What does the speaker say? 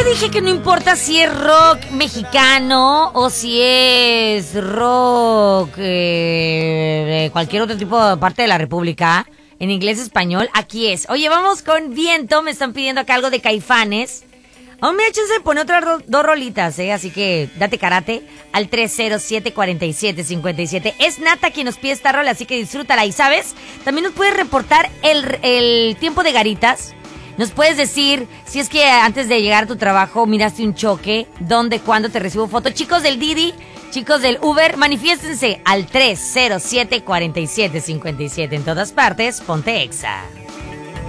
dije que no importa si es rock mexicano o si es rock de cualquier otro tipo de parte de la República, en inglés, español, aquí es. Oye, vamos con Viento, me están pidiendo acá algo de Caifanes. Aún me echense pone otras dos rolitas, así que date karate al 307-4757. Es Nata quien nos pide esta rola, así que disfrútala. Y ¿sabes? También nos puedes reportar el tiempo de garitas. Nos puedes decir si es que antes de llegar a tu trabajo miraste un choque, dónde, cuándo te recibo foto. Chicos del Didi, chicos del Uber, manifiéstense al 307-4757. En todas partes, ponte Exa.